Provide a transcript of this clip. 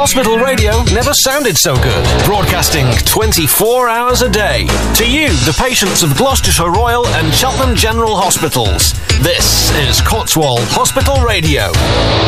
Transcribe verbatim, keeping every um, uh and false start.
Hospital Radio never sounded so good. Broadcasting twenty-four hours a day. To you, the patients of Gloucestershire Royal and Cheltenham General Hospitals. This is Cotswold Hospital Radio.